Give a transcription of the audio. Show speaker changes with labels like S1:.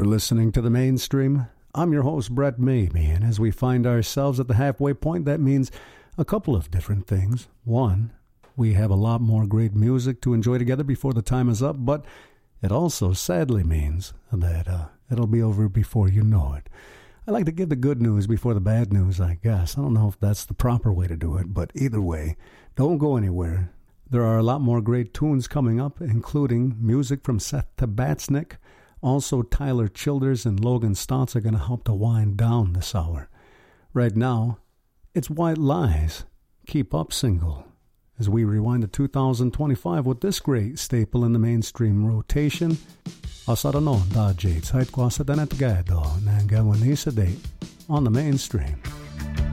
S1: You're listening to The Mainstream. I'm your host, Brett Maybe, and as we find ourselves at the halfway point, that means a couple of different things. One, we have a lot more great music to enjoy together before the time is up, but it also sadly means that it'll be over before you know it. I like to give the good news before the bad news, I guess. I don't know if that's the proper way to do it, but either way, don't go anywhere. There are a lot more great tunes coming up, including music from Seth Tabatsnik. Also, Tyler Childers and Logan Stotts are going to help to wind down this hour. Right now, it's White Lies, Keep Up single, as we rewind to 2025 with this great staple in the mainstream rotation. Asarano da Jates, Hait Kwasa Danet Gado, Nangawanisa Date, on the Mainstream.